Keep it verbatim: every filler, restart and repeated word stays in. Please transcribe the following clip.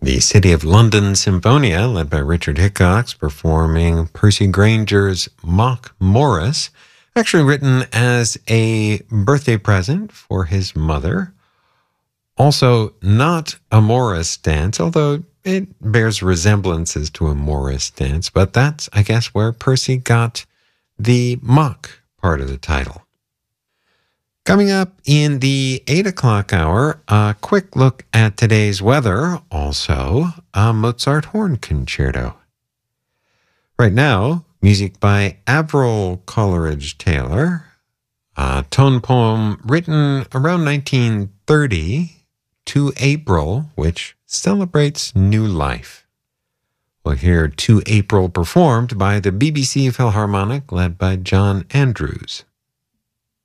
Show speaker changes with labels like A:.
A: The City of London Symphonia, led by Richard Hickox, performing Percy Grainger's Mock Morris, actually written as a birthday present for his mother. Also, not a Morris dance, although it bears resemblances to a Morris dance, but that's, I guess, where Percy got the mock part of the title. Coming up in the eight o'clock hour, a quick look at today's weather, also a Mozart horn concerto. Right now, music by Avril Coleridge-Taylor, a tone poem written around nineteen thirty to April, which celebrates new life. We'll hear To April performed by the B B C Philharmonic, led by John Andrews.